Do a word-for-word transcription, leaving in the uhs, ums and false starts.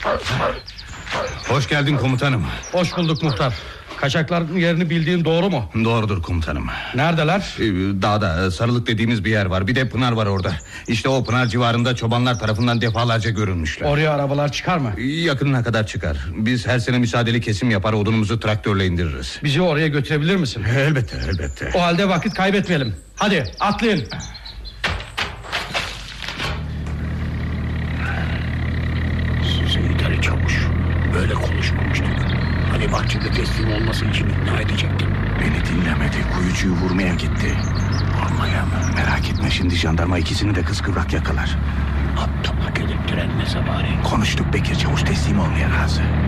Hoş geldin komutanım. Hoş bulduk muhtar. Kaçakların yerini bildiğin doğru mu? Doğrudur komutanım. Neredeler? Ee, dağda Sarılık dediğimiz bir yer var. Bir de pınar var orada. İşte o pınar civarında çobanlar tarafından defalarca görülmüşler. Oraya arabalar çıkar mı? Yakınına kadar çıkar. Biz her sene müsaadeli kesim yapar, odunumuzu traktörle indiririz. Bizi oraya götürebilir misin? Elbette elbette. O halde vakit kaybetmeyelim. Hadi atlayın. Seyit Ali Çavuş, böyle konuşmamıştık. Hani bahçede teslim olması için ikna edecektim. Beni dinlemedi, kuyucuyu vurmaya gitti. Vurmaya mı? Merak etme, şimdi jandarma ikisini de kıskıvrak yakalar. Aptala gelip direnmese bari. Konuştuk, Bekir Çavuş teslim olmaya razı.